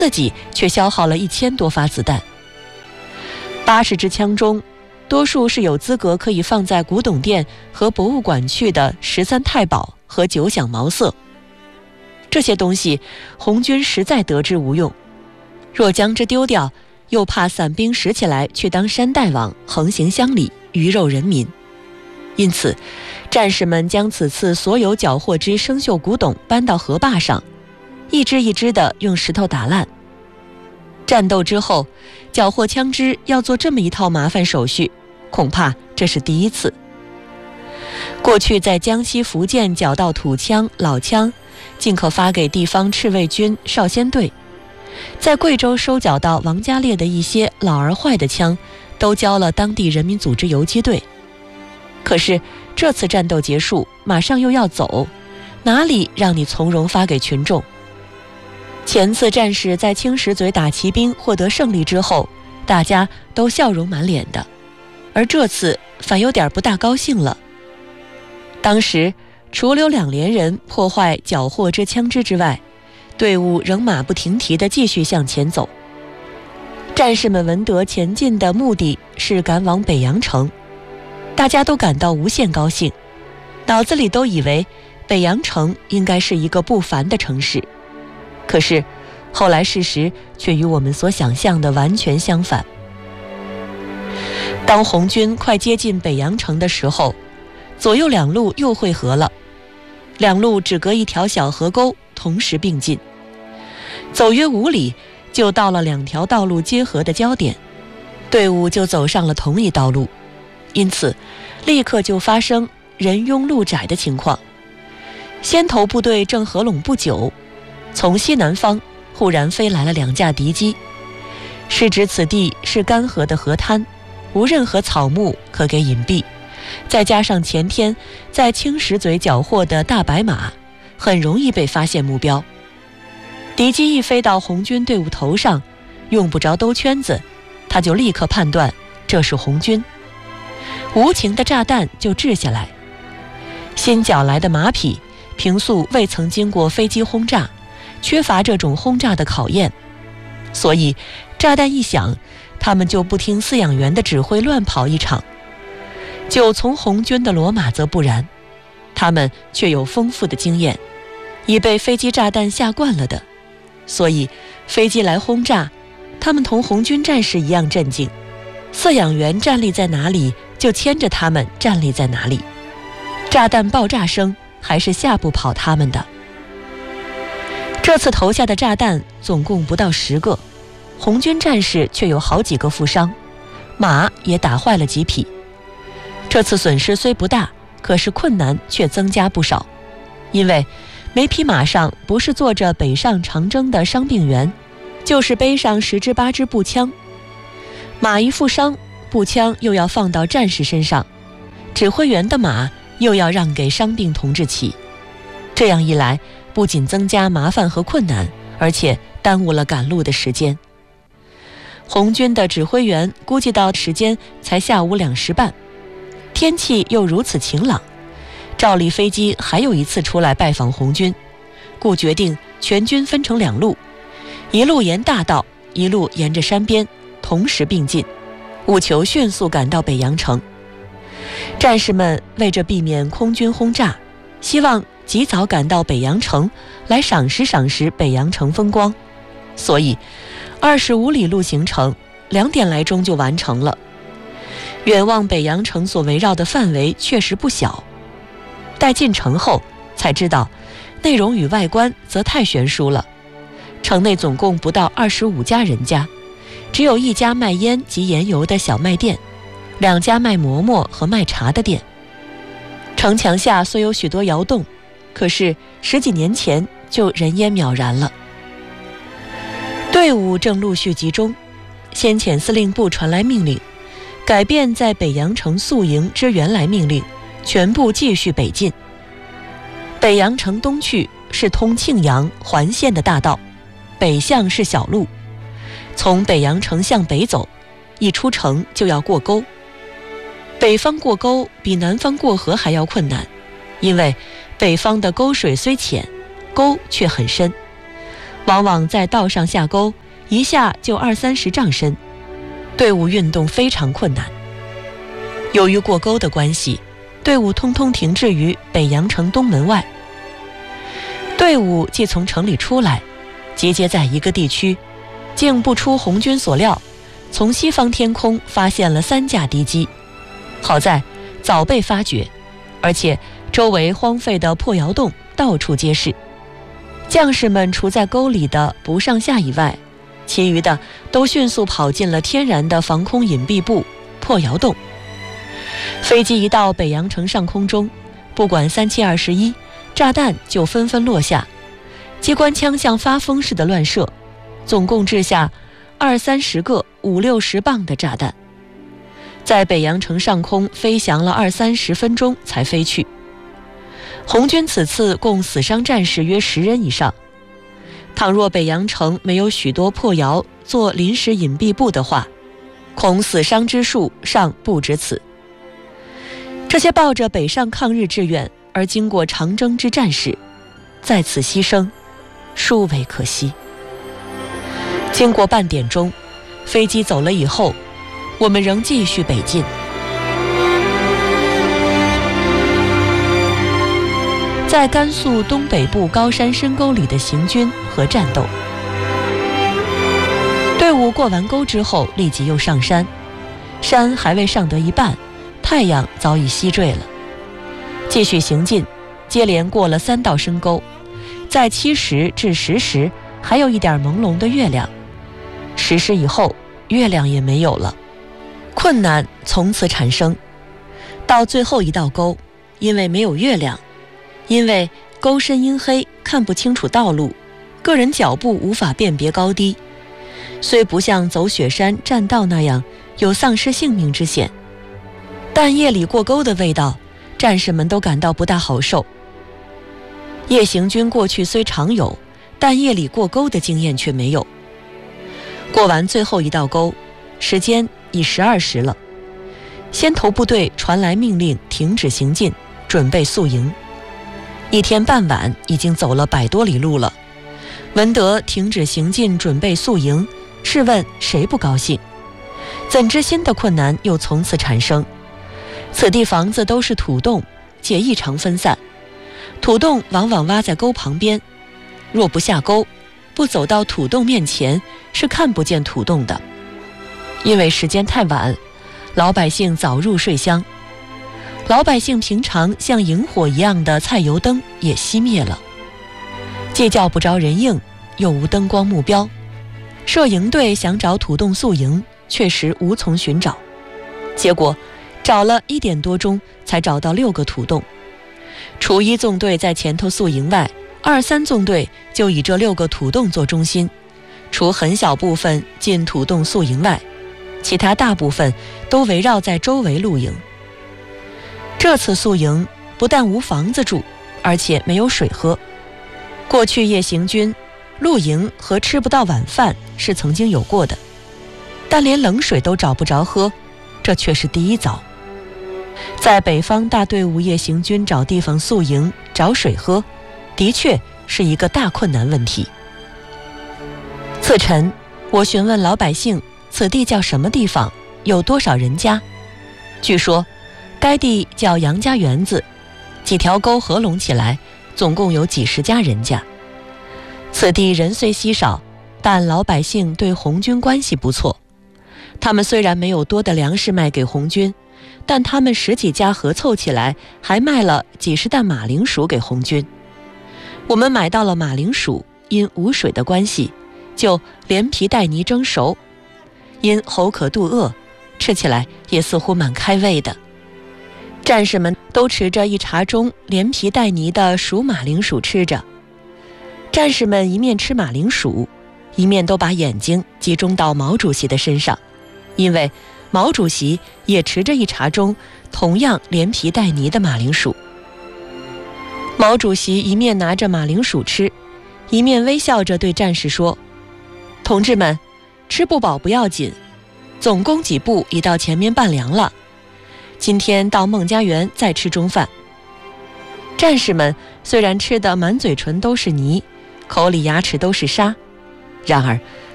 自己却消耗了1000多发子弹。80支枪中，多数是有资格可以放在古董店和博物馆去的13太保和9响毛瑟。这些东西红军实在得之无用，若将之丢掉，又怕散兵拾起来去当山大王，横行乡里，鱼肉人民。因此战士们将此次所有缴获之生锈古董搬到河坝上，一支一支地用石头打烂。战斗之后，缴获枪支要做这么一套麻烦手续，恐怕这是第一次。过去在江西、福建缴到土枪、老枪，尽可发给地方赤卫军、少先队；在贵州收缴到王家烈的一些老而坏的枪，都交了当地人民组织游击队。可是这次战斗结束，马上又要走，哪里让你从容发给群众？前次战士在青石嘴打骑兵获得胜利之后，大家都笑容满脸的，而这次反有点不大高兴了。当时除留2连人破坏缴获之枪支之外，队伍仍马不停蹄地继续向前走。战士们闻得前进的目的是赶往北阳城，大家都感到无限高兴，脑子里都以为北阳城应该是一个不凡的城市。可是后来事实却与我们所想象的完全相反。当红军快接近北阳城的时候，左右2路又汇合了，2路只隔一条小河沟，同时并进，走约5里就到了2条道路结合的交点，队伍就走上了同一道路，因此立刻就发生人拥路窄的情况。先头部队正合拢不久，从西南方忽然飞来了2架敌机，是指此地是干涸的河滩，无任何草木可给隐蔽，再加上前天在青石嘴缴获的大白马，很容易被发现目标。敌机一飞到红军队伍头上，用不着兜圈子，他就立刻判断这是红军，无情的炸弹就掷下来。新缴来的马匹平素未曾经过飞机轰炸，缺乏这种轰炸的考验，所以炸弹一响，他们就不听饲养员的指挥乱跑一场。就从红军的骡马则不然，他们却有丰富的经验，已被飞机炸弹吓惯了的，所以飞机来轰炸，他们同红军战士一样镇静，饲养员站立在哪里，就牵着他们站立在哪里，炸弹爆炸声还是吓不跑他们的。这次投下的炸弹总共不到10个，红军战士却有好几个负伤，马也打坏了几匹。这次损失虽不大，可是困难却增加不少，因为每匹马上不是坐着北上长征的伤病员，就是背上10支8支步枪。马一负伤，步枪又要放到战士身上，指挥员的马又要让给伤病同志骑。这样一来，不仅增加麻烦和困难，而且耽误了赶路的时间。红军的指挥员估计到时间才下午2时半，天气又如此晴朗，照例飞机还有一次出来拜访红军，故决定全军分成2路，一路沿大道，一路沿着山边，同时并进，务求迅速赶到北阳城。战士们为着避免空军轰炸，希望及早赶到北阳城来赏识赏识北阳城风光，所以25里路行程2点来钟就完成了。远望北阳城所围绕的范围确实不小，待进城后才知道，内容与外观则太悬殊了。城内总共不到25家人家，只有1家卖烟及盐油的小卖店，2家卖馍馍和卖茶的店。城墙下虽有许多窑洞，可是10几年前就人烟渺然了。队伍正陆续集中，先遣司令部传来命令，改变在北阳城宿营之原来命令，全部继续北进。北阳城东去是通庆阳环县的大道，北向是小路，从北阳城向北走，一出城就要过沟。北方过沟比南方过河还要困难，因为北方的沟水虽浅，沟却很深， 往往在道上下沟，一下就20-30丈深，队伍运动非常困难。由于过沟的关系，队伍通通停滞于北阳城东门外。队伍既从城里出来，集结在一个地区，竟不出红军所料，从西方天空发现了3架敌机。好在早被发觉，而且周围荒废的破窑洞到处皆是。将士们除在沟里的不上下以外，其余的都迅速跑进了天然的防空隐蔽部破窑洞。飞机一到北阳城上空中，不管3721，炸弹就纷纷落下，机关枪像发疯似的乱射，总共掷下20-30个50-60磅的炸弹，在北阳城上空飞翔了20-30分钟才飞去。红军此次共死伤战士约10人以上。倘若北阳城没有许多破窑做临时隐蔽部的话，恐死伤之数尚不止此。这些抱着北上抗日志愿而经过长征之战士，在此牺牲，殊为可惜。经过半点钟，飞机走了以后，我们仍继续北进。在甘肃东北部高山深沟里的行军和战斗。队伍过完沟之后，立即又上山，山还未上得一半，太阳早已西坠了。继续行进，接连过了3道深沟，在7时至10时还有一点朦胧的月亮，10时以后月亮也没有了，困难从此产生。到最后一道沟，因为没有月亮，因为沟深阴黑，看不清楚道路，个人脚步无法辨别高低，虽不像走雪山栈道那样有丧失性命之险，但夜里过沟的味道，战士们都感到不大好受。夜行军过去虽常有，但夜里过沟的经验却没有。过完最后一道沟，时间已12时了，先头部队传来命令，停止行进，准备宿营。1天半晚已经走了100多里路了，闻得停止行进，准备宿营，试问谁不高兴？怎知新的困难又从此产生。此地房子都是土洞，且异常分散，土洞往往挖在沟旁边，若不下沟，不走到土洞面前，是看不见土洞的。因为时间太晚，老百姓早入睡乡，老百姓平常像萤火一样的菜油灯也熄灭了，既叫不着人应，又无灯光目标，摄营队想找土洞宿营，确实无从寻找。结果找了1点多钟才找到6个土洞，除1纵队在前头宿营外，2、3纵队就以这6个土洞做中心，除很小部分进土洞宿营外，其他大部分都围绕在周围露营。这次宿营不但无房子住，而且没有水喝。过去夜行军露营和吃不到晚饭是曾经有过的，但连冷水都找不着喝，这却是第一遭。在北方大队伍夜行军找地方宿营、找水喝，的确是一个大困难问题。次晨，我询问老百姓此地叫什么地方，有多少人家。据说该地叫杨家园子，几条沟合拢起来，总共有几十家人家。此地人虽稀少，但老百姓对红军关系不错。他们虽然没有多的粮食卖给红军，但他们10几家合凑起来，还卖了几十担马铃薯给红军。我们买到了马铃薯，因无水的关系，就连皮带泥蒸熟，因喉渴肚饿，吃起来也似乎蛮开胃的。战士们都持着一茶盅连皮带泥的熟马铃薯吃着。战士们一面吃马铃薯，一面都把眼睛集中到毛主席的身上，因为毛主席也持着一茶盅同样连皮带泥的马铃薯。毛主席一面拿着马铃薯吃，一面微笑着对战士说：“同志们，吃不饱不要紧，总供给部已到前面办粮了，今天到孟家园再吃中饭。”战士们虽然吃得满嘴唇都是泥， 口里牙齿都是沙。然而